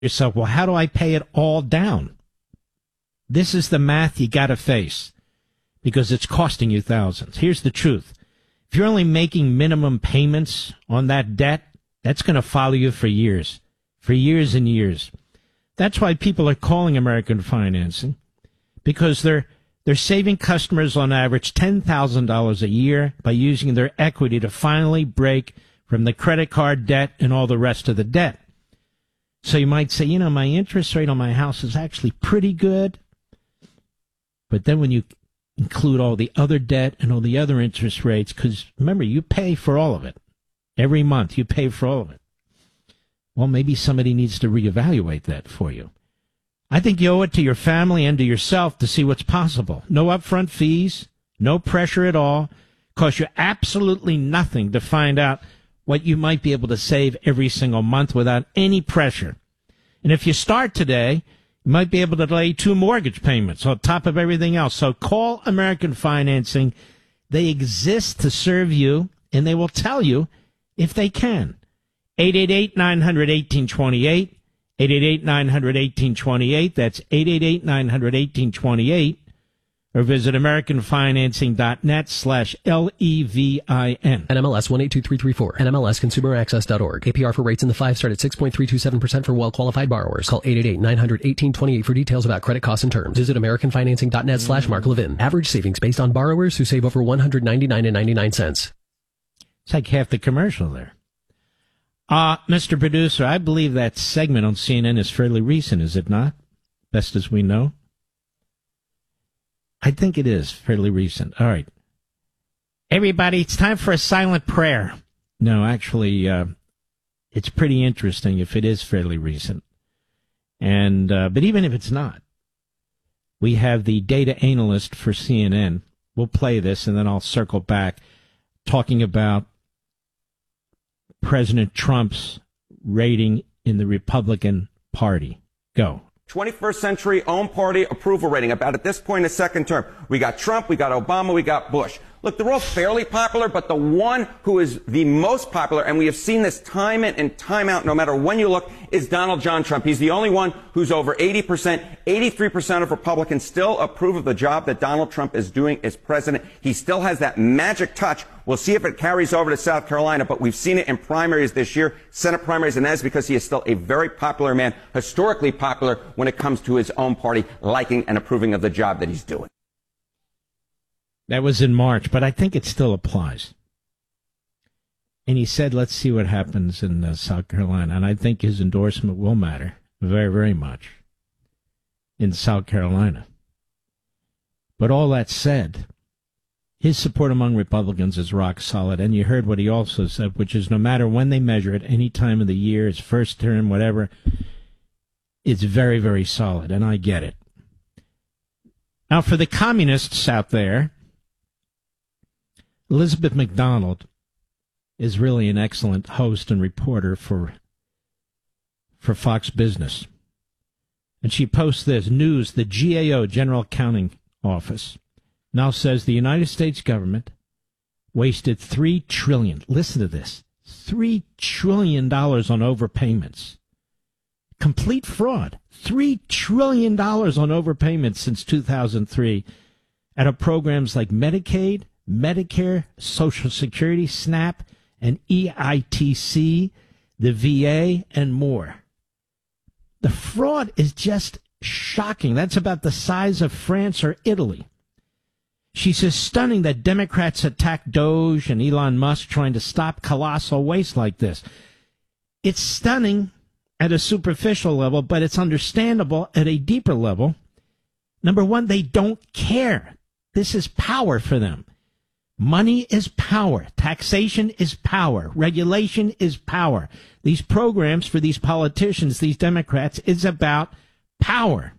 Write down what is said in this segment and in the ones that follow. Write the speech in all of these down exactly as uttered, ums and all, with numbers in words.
yourself, well, how do I pay it all down? This is the math you got to face because it's costing you thousands. Here's the truth. If you're only making minimum payments on that debt, that's going to follow you for years, for years and years. That's why people are calling American Financing, because they're they're saving customers on average ten thousand dollars a year by using their equity to finally break from the credit card debt and all the rest of the debt. So you might say, you know, my interest rate on my house is actually pretty good. But then when you include all the other debt and all the other interest rates, because remember, you pay for all of it. Every month you pay for all of it. Well, maybe somebody needs to reevaluate that for you. I think you owe it to your family and to yourself to see what's possible. No upfront fees, no pressure at all. Cost you absolutely nothing to find out what you might be able to save every single month without any pressure. And if you start today, you might be able to delay two mortgage payments on top of everything else. So call American Financing. They exist to serve you, and they will tell you if they can. eight eight eight, nine hundred, eighteen twenty-eight. eight eight eight, nine hundred, eighteen twenty-eight. That's eight eight eight, nine hundred, eighteen twenty-eight. Or visit americanfinancing.net slash L E V I N. N M L S one eight two three three four. N M L S consumer access dot org. A P R for rates in the five start at six point three two seven percent for well-qualified borrowers. Call eight eight eight, nine hundred, eighteen twenty-eight for details about credit costs and terms. Visit americanfinancing.net slash Mark Levin. Average savings based on borrowers who save over one hundred ninety-nine dollars and ninety-nine cents. It's like half the commercial there. Uh, Mister Producer, I believe that segment on C N N is fairly recent, is it not? Best as we know. I think it is fairly recent. All right. Everybody, it's time for a silent prayer. No, actually, uh, it's pretty interesting if it is fairly recent. And uh, but even if it's not, we have the data analyst for C N N. We'll play this, and then I'll circle back talking about President Trump's rating in the Republican Party. Go. twenty-first century own party approval rating, about at this point in the second term. We got Trump, we got Obama, we got Bush. Look, they're all fairly popular, but the one who is the most popular, and we have seen this time in and time out, no matter when you look, is Donald John Trump. He's the only one who's over eighty percent. eighty-three percent of Republicans still approve of the job that Donald Trump is doing as president. He still has that magic touch. We'll see if it carries over to South Carolina, but we've seen it in primaries this year, Senate primaries, and that is because he is still a very popular man, historically popular when it comes to his own party liking and approving of the job that he's doing. That was in March, but I think it still applies. And he said, let's see what happens in uh, South Carolina. And I think his endorsement will matter very, very much in South Carolina. But all that said, his support among Republicans is rock solid. And you heard what he also said, which is no matter when they measure it, any time of the year, his first term, whatever, it's very, very solid. And I get it. Now, for the communists out there, Elizabeth McDonald is really an excellent host and reporter for for Fox Business. And she posts this news: the G A O, General Accounting Office, now says the United States government wasted three trillion dollars. Listen to this. three trillion dollars on overpayments. Complete fraud. three trillion dollars on overpayments since two thousand three out of programs like Medicaid, Medicare, Social Security, SNAP, and E I T C, the V A, and more. The fraud is just shocking. That's about the size of France or Italy. She says stunning that Democrats attack Doge and Elon Musk trying to stop colossal waste like this. It's stunning at a superficial level, but it's understandable at a deeper level. Number one, they don't care. This is power for them. Money is power. Taxation is power. Regulation is power. These programs for these politicians, these Democrats, is about power.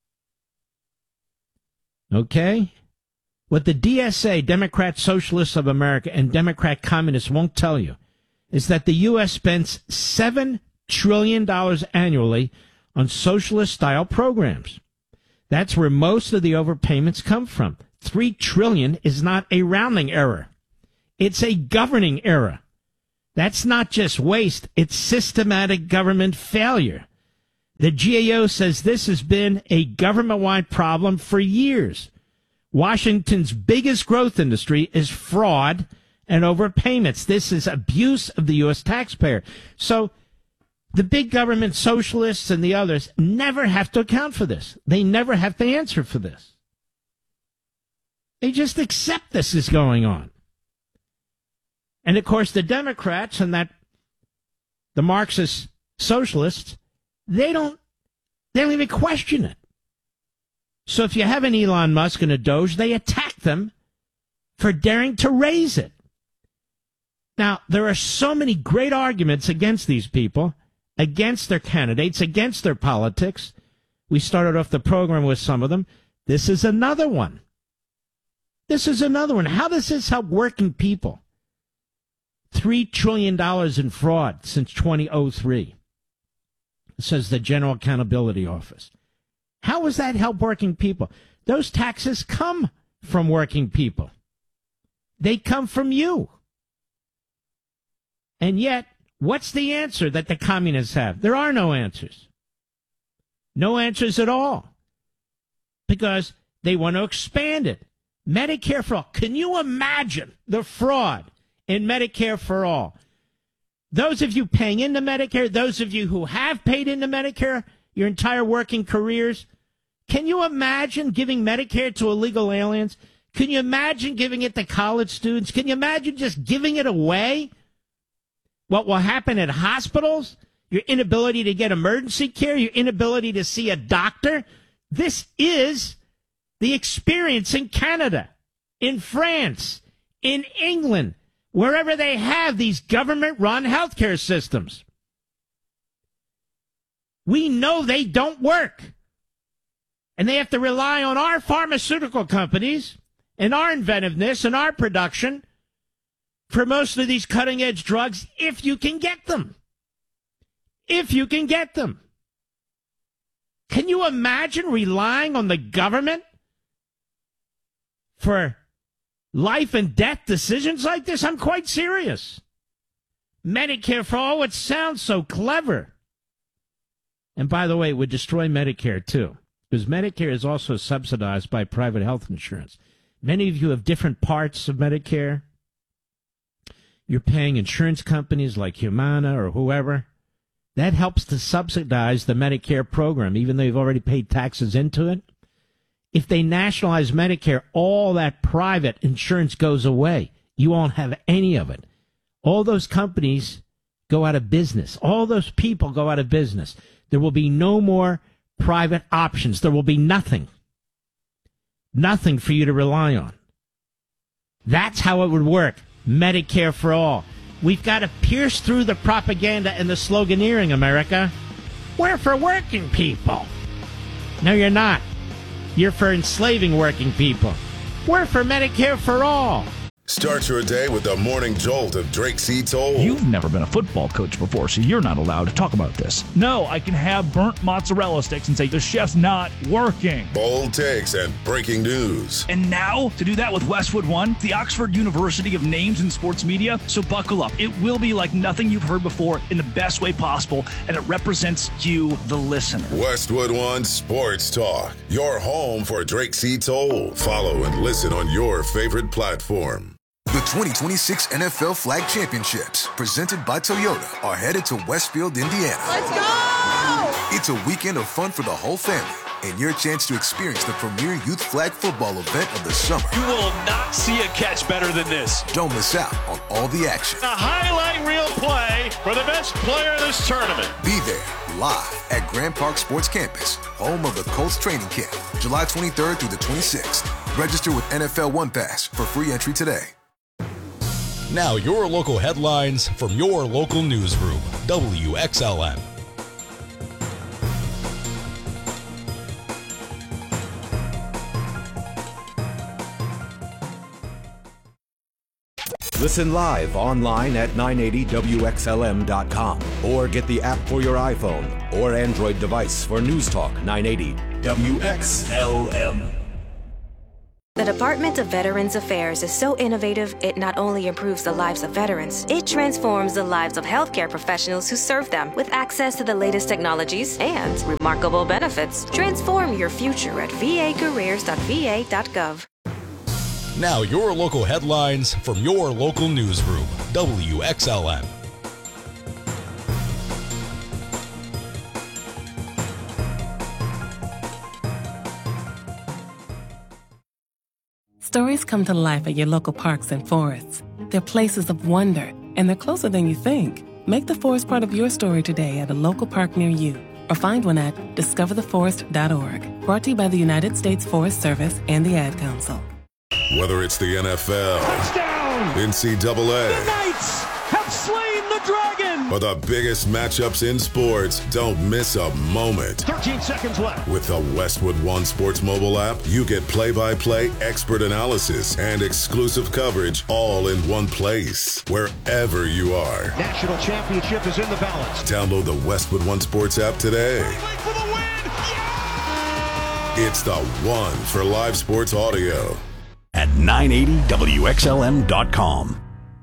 Okay? What the D S A, Democrat Socialists of America, and Democrat Communists won't tell you is that the U S spends seven trillion dollars annually on socialist-style programs. That's where most of the overpayments come from. Three trillion dollars is not a rounding error. It's a governing error. That's not just waste. It's systematic government failure. The G A O says this has been a government-wide problem for years. Washington's biggest growth industry is fraud and overpayments. This is abuse of the U S taxpayer. So the big government socialists and the others never have to account for this. They never have to answer for this. They just accept this is going on. And, of course, the Democrats and that the Marxist socialists, they don't, they don't even question it. So if you have an Elon Musk and a Doge, they attack them for daring to raise it. Now, there are so many great arguments against these people, against their candidates, against their politics. We started off the program with some of them. This is another one. This is another one. How does this help working people? three trillion dollars in fraud since two thousand three, says the General Accountability Office. How does that help working people? Those taxes come from working people. They come from you. And yet, what's the answer that the communists have? There are no answers. No answers at all. Because they want to expand it. Medicare for all. Can you imagine the fraud in Medicare for all? Those of you paying into Medicare, those of you who have paid into Medicare your entire working careers, can you imagine giving Medicare to illegal aliens? Can you imagine giving it to college students? Can you imagine just giving it away? What will happen at hospitals? Your inability to get emergency care, your inability to see a doctor. This is the experience in Canada, in France, in England, wherever they have these government-run healthcare systems. We know they don't work. And they have to rely on our pharmaceutical companies and our inventiveness and our production for most of these cutting-edge drugs, if you can get them. If you can get them. Can you imagine relying on the government for life and death decisions like this? I'm quite serious. Medicare for all, it sounds so clever. And by the way, it would destroy Medicare too, because Medicare is also subsidized by private health insurance. Many of you have different parts of Medicare. You're paying insurance companies like Humana or whoever. That helps to subsidize the Medicare program, even though you've already paid taxes into it. If they nationalize Medicare, all that private insurance goes away. You won't have any of it. All those companies go out of business. All those people go out of business. There will be no more private options. There will be nothing. Nothing for you to rely on. That's how it would work. Medicare for all. We've got to pierce through the propaganda and the sloganeering, America. We're for working people. No, you're not. You're for enslaving working people. We're for Medicare for all. Start your day with the morning jolt of Drake C. Toll. You've never been a football coach before, so you're not allowed to talk about this. No, I can have burnt mozzarella sticks and say the chef's not working. Bold takes and breaking news. And now, to do that with Westwood One, the Oxford University of names in sports media. So buckle up. It will be like nothing you've heard before in the best way possible, and it represents you, the listener. Westwood One Sports Talk, your home for Drake C. Toll. Follow and listen on your favorite platform. The twenty twenty-six N F L Flag Championships, presented by Toyota, are headed to Westfield, Indiana. Let's go! It's a weekend of fun for the whole family and your chance to experience the premier youth flag football event of the summer. You will not see a catch better than this. Don't miss out on all the action. A highlight reel play for the best player of this tournament. Be there live at Grand Park Sports Campus, home of the Colts training camp, July twenty-third through the twenty-sixth. Register with N F L One Pass for free entry today. Now your local headlines from your local newsroom, W X L M. Listen live online at nine eighty W X L M dot com or get the app for your iPhone or Android device for News Talk nine eighty W X L M. The Department of Veterans Affairs is so innovative, it not only improves the lives of veterans, it transforms the lives of healthcare professionals who serve them with access to the latest technologies and remarkable benefits. Transform your future at v a careers dot v a dot gov. Now your local headlines from your local newsroom, W X L M. Stories come to life at your local parks and forests. They're places of wonder, and they're closer than you think. Make the forest part of your story today at a local park near you, or find one at discover the forest dot org. Brought to you by the United States Forest Service and the Ad Council. Whether it's the N F L, touchdown, N C double A, the Knights have slain the dragon, or the biggest matchups in sports, don't miss a moment. thirteen seconds left. With the Westwood One Sports mobile app, you get play-by-play, expert analysis, and exclusive coverage all in one place, wherever you are. National championship is in the balance. Download the Westwood One Sports app today. Wait for the win! Yeah! It's the one for live sports audio. At nine eighty W X L M dot com.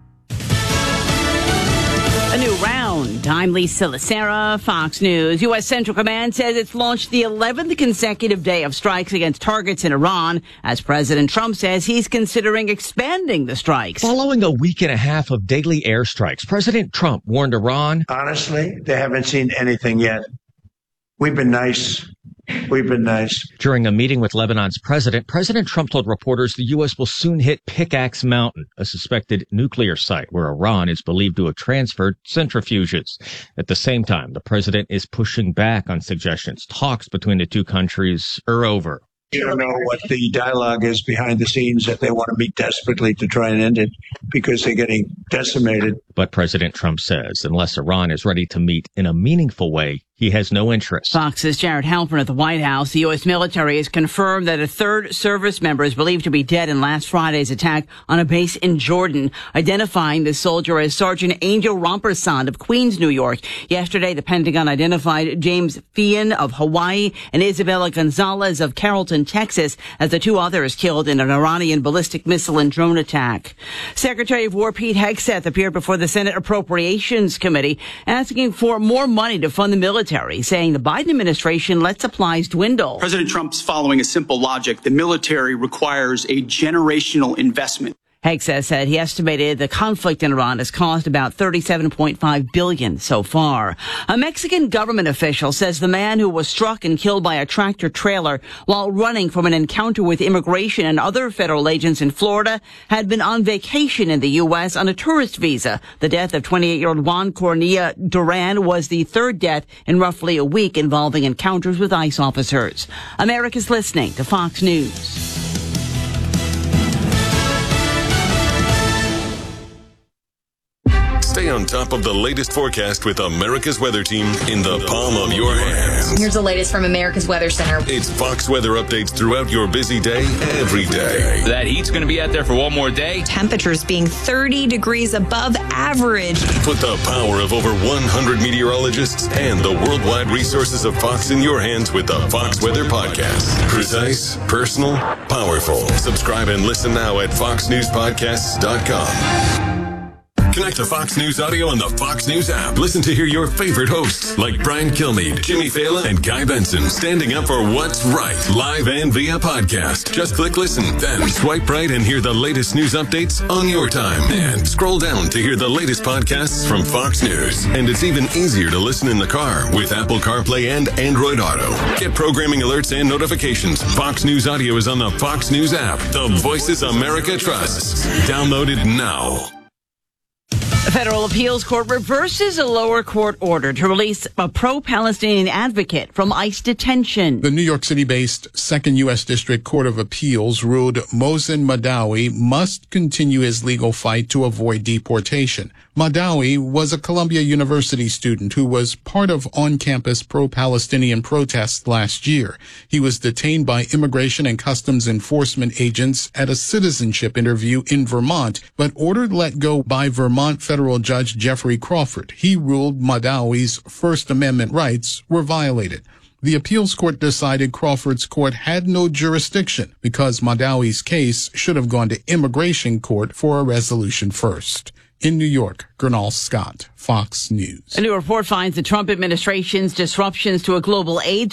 A new round. I'm Lisa Lacera, Fox News. U S. Central Command says it's launched the eleventh consecutive day of strikes against targets in Iran, as President Trump says he's considering expanding the strikes. Following a week and a half of daily airstrikes, President Trump warned Iran. Honestly, they haven't seen anything yet. We've been nice. We've been nice. During a meeting with Lebanon's president, President Trump told reporters the U S will soon hit Pickaxe Mountain, a suspected nuclear site where Iran is believed to have transferred centrifuges. At the same time, the president is pushing back on suggestions talks between the two countries are over. You don't know what the dialogue is behind the scenes, that they want to meet desperately to try and end it because they're getting decimated. But President Trump says unless Iran is ready to meet in a meaningful way, he has no interest. Fox's Jared Halpern at the White House. The U S military has confirmed that a third service member is believed to be dead in last Friday's attack on a base in Jordan, identifying the soldier as Sergeant Angel Rompersand of Queens, New York. Yesterday, the Pentagon identified James Feehan of Hawaii and Isabella Gonzalez of Carrollton, Texas, as the two others killed in an Iranian ballistic missile and drone attack. Secretary of War Pete Hegseth appeared before the Senate Appropriations Committee asking for more money to fund the military, saying the Biden administration lets supplies dwindle. President Trump's following a simple logic. The military requires a generational investment. Hegseth said he estimated the conflict in Iran has cost about thirty-seven point five billion dollars so far. A Mexican government official says the man who was struck and killed by a tractor trailer while running from an encounter with immigration and other federal agents in Florida had been on vacation in the U S on a tourist visa. The death of twenty-eight-year-old Juan Cornea Duran was the third death in roughly a week involving encounters with ICE officers. America's listening to Fox News. Stay on top of the latest forecast with America's Weather Team in the palm of your hands. Here's the latest from America's Weather Center. It's Fox weather updates throughout your busy day, every day. That heat's going to be out there for one more day. Temperatures being thirty degrees above average. Put the power of over one hundred meteorologists and the worldwide resources of Fox in your hands with the Fox Weather Podcast. Precise, personal, powerful. Subscribe and listen now at fox news podcasts dot com. Connect to Fox News Audio on the Fox News app. Listen to hear your favorite hosts like Brian Kilmeade, Jimmy Fallon, and Guy Benson standing up for what's right, live and via podcast. Just click listen, then swipe right and hear the latest news updates on your time. And scroll down to hear the latest podcasts from Fox News. And it's even easier to listen in the car with Apple CarPlay and Android Auto. Get programming alerts and notifications. Fox News Audio is on the Fox News app. The voices America trusts. Download it now. A federal appeals court reverses a lower court order to release a pro-Palestinian advocate from ICE detention. The New York City-based Second U S District Court of Appeals ruled Mohsen Madawi must continue his legal fight to avoid deportation. Madawi was a Columbia University student who was part of on-campus pro-Palestinian protests last year. He was detained by Immigration and Customs Enforcement agents at a citizenship interview in Vermont, but ordered let go by Vermont federal judge Jeffrey Crawford. He ruled Madawi's First Amendment rights were violated. The appeals court decided Crawford's court had no jurisdiction because Madawi's case should have gone to immigration court for a resolution first. In New York, Gernal Scott, Fox News. A new report finds the Trump administration's disruptions to a global aid